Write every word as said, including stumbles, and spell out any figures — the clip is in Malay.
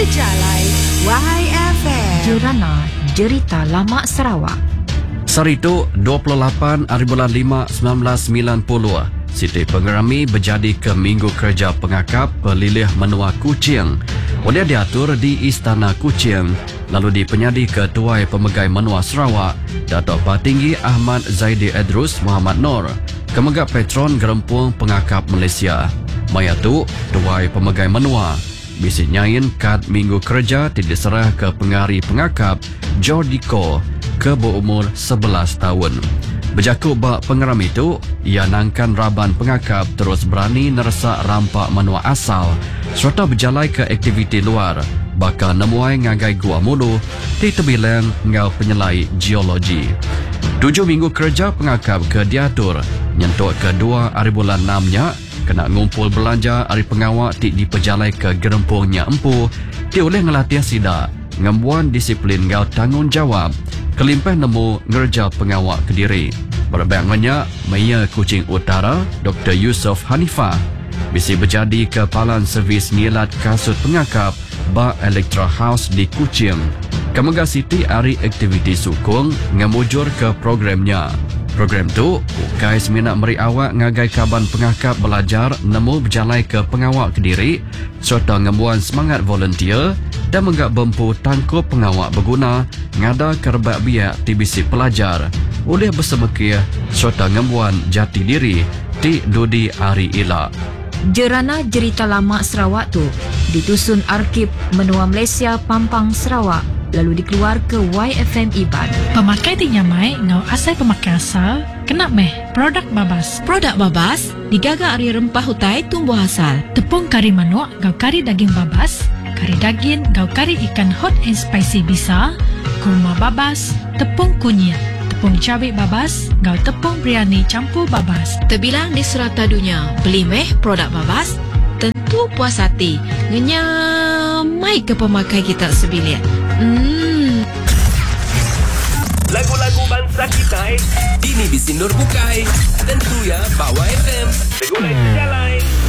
Sejalai Y F M. Jerana Jerita Lama Sarawak. Sarito dua puluh lapan hari bulan lima sembilan belas sembilan puluh. Siti Pengerami berjadi ke Minggu Kerja Pengakap Pelilih Menua Kuching. Oleh diatur di Istana Kuching, lalu dipenyadi Ketua Pemegai Menua Sarawak, Datuk Patinggi Ahmad Zaidi Edrus Muhammad Nur, Kemegak Petron Gerempung Pengakap Malaysia. Maya tu, Tuai Pemegai Menua bisi nyain kad Minggu Kerja diserah ke Pengari Pengakap Jordiko ke berumur sebelas tahun. Berjakut bak pengeram itu, ia nangkan Raban Pengakap terus berani neresak rampak menua asal serta berjalai ke aktiviti luar, bakal nemuai ngagai Gua Mulu di tebilang ngau penyelai geologi. Tujuh minggu kerja Pengakap ke diatur, nyentuk kedua hari bulan enamnya, kena ngumpul belanja hari pengawak ti diperjalai ke gerempungnya empu, ti oleh ngelatih sidak, ngembuan disiplin ngau tanggungjawab, kelimpah nemu ngerja pengawak Kediri. Berbangnya, Maya Kuching Utara, Doktor Yusof Hanifah, bisi berjadi Kepalan Servis Nyilat Kasut Pengakap Bak Elektra House di Kuching. Kemegah Siti hari aktiviti sukung ngemujur ke programnya. Program tu, ukai seminat meri awak ngagai kaban pengakap belajar nemu berjalai ke pengawak Kediri serta ngembuan semangat volunteer dan menggak bempu tangkup pengawak berguna ngada kerbat biak di bisi pelajar oleh bersemekir serta ngembuan jati diri di Dudi Ari Ilak. Jerana Jerita Lama Sarawak tu ditusun Arkib Menua Malaysia Pampang Sarawak, lalu dikeluar ke Y F M Iban. Pemakai dinyamai ngau asai pemakai asal kena meh produk babas. Produk babas digaga ari rempah hutai tumbuh asal. Tepung kari manuk ngau kari daging babas, kari daging ngau kari ikan hot and spicy bisa, kurma babas, tepung kunyit, tepung cabai babas ngau tepung biryani campur babas. Terbilang di serata dunia, beli meh produk babas tentu puas hati. Ngenyamai ke pemakai kita sebilik. Hmm. Lagu-lagu bangsa kita ini bisin nur bukai. Tentu ya bawa F M. Regulai sejalai.